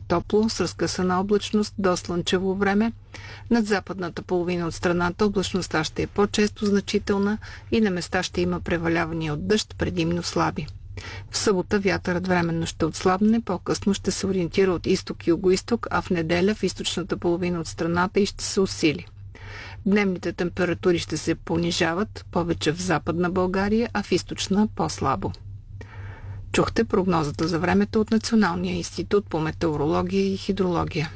топло, с разкъсана облачност до слънчево време. Над западната половина от страната облачността ще е по-често значителна и на места ще има превалявания от дъжд, предимно слаби. В събота вятърът временно ще отслабне, по-късно ще се ориентира от изток и югоизток, а в неделя в източната половина от страната и ще се усили. Дневните температури ще се понижават, повече в Западна България, а в източна по-слабо. Чухте прогнозата за времето от Националния институт по метеорология и хидрология.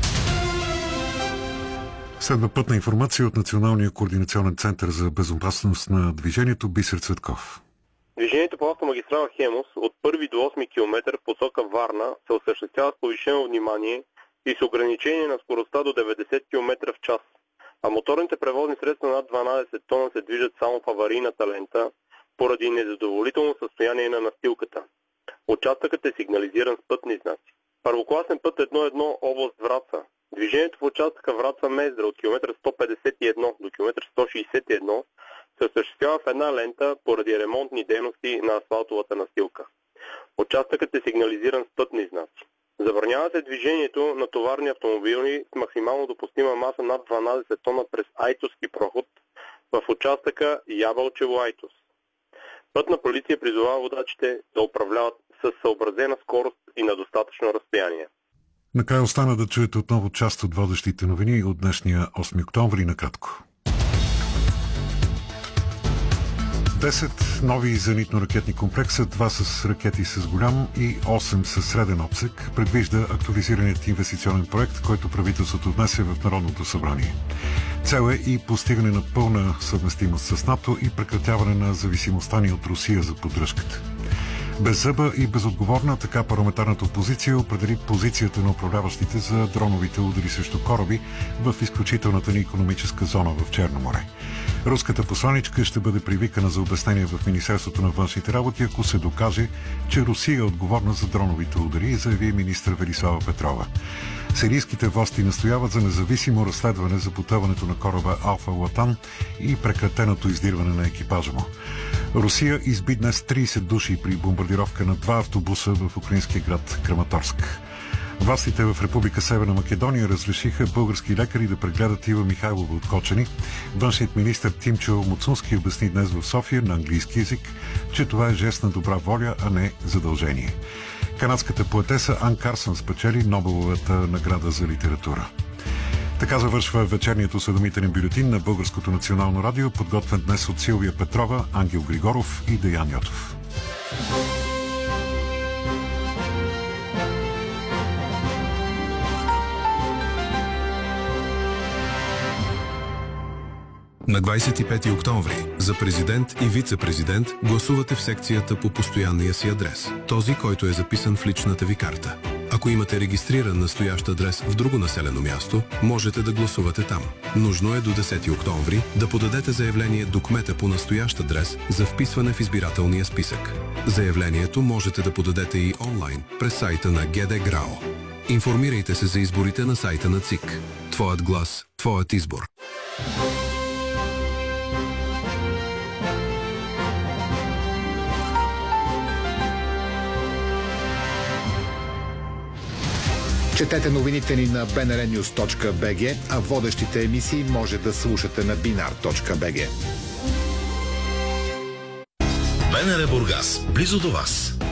Следва пътна информация от Националния координационен център за безопасност на движението. Бисер Цветков. Движението по автомагистрала Хемус от 1 до 8 км в посока Варна се осъществява с повишено внимание и с ограничение на скоростта до 90 км в час, а моторните превозни средства над 12 тона се движат само в аварийната лента поради незадоволително състояние на настилката. Участъкът е сигнализиран с пътни знаци. Първокласен път 1.1 област Враца. Движението в участъка Враца-Мездра от км 151 до км 161 се осъществява в една лента поради ремонтни дейности на асфалтовата настилка. Участъкът е сигнализиран с пътни знаци. Забранява се движението на товарни автомобили с максимално допустима маса над 12 тона през Айтоски проход в участъка Ябълчево-Айтос. Пътна полиция призовава водачите да управляват с съобразена скорост и на достатъчно разстояние. Накрая остана да чуете отново част от водещите новини от днешния 8 октомври накратко. 10 нови зенитно-ракетни комплекса, 2 с ракети с голям и 8 с среден обсек, предвижда актуализираният инвестиционен проект, който правителството внесе в Народното събрание. Цел е и постигане на пълна съвместимост с НАТО и прекратяване на зависимостта ни от Русия за поддръжката. Беззъба и безотговорна, така парламентарната опозиция определи позицията на управляващите за дроновите удари срещу кораби в изключителната ни икономическа зона в Черно море. Руската посланичка ще бъде привикана за обяснение в Министерството на външните работи, ако се докаже, че Русия е отговорна за дроновите удари, заяви министър Велислава Петрова. Сирийските власти настояват за независимо разследване за потъването на кораба Алфа Латан и прекратеното издирване на екипажа му. Русия изби днес 30 души при бомбардировка на 2 автобуса в украинския град Краматорск. Властите в Република Северна Македония разрешиха български лекари да прегледат Ива Михайлова от Кочани. Външният министър Тимчо Муцунски обясни днес в София на английски език, че това е жест на добра воля, а не задължение. Канадската поетеса Ан Карсън спечели Нобеловата награда за литература. Така завършва вечерният осведомителен бюлетин на Българското национално радио, подготвен днес от Силвия Петрова, Ангел Григоров и Деян Йотов. На 25 октомври за президент и вице-президент гласувате в секцията по постоянния си адрес, този, който е записан в личната ви карта. Ако имате регистриран настоящ адрес в друго населено място, можете да гласувате там. Нужно е до 10 октомври да подадете заявление до кмета по настоящ адрес за вписване в избирателния списък. Заявлението можете да подадете и онлайн през сайта на ГД ГРАО. Информирайте се за изборите на сайта на ЦИК. Твоят глас, твоят избор. Четете новините ни на bnrnews.bg, а водещите емисии може да слушате на binar.bg. БНР Бургас, близо до вас.